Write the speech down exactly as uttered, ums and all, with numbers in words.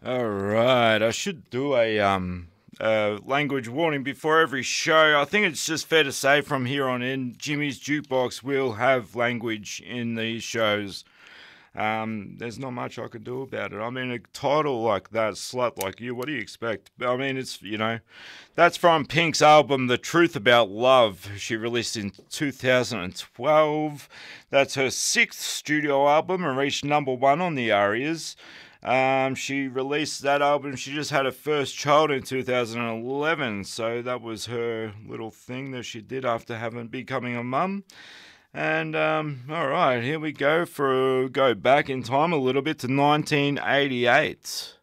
All right, I should do a um uh, language warning before every show. I think it's just fair to say from here on in, Jimmy's Jukebox will have language in these shows. Um, there's not much I can do about it. I mean, a title like that, Slut Like You, what do you expect? I mean, it's, you know, that's from Pink's album, The Truth About Love. She released in two thousand twelve. That's her sixth studio album and reached number one on the ARIAs. Um, she released that album. She just had her first child in two thousand eleven, so that was her little thing that she did after having becoming a mum. And um, all right, here we go for go back in time a little bit to nineteen eighty-eight.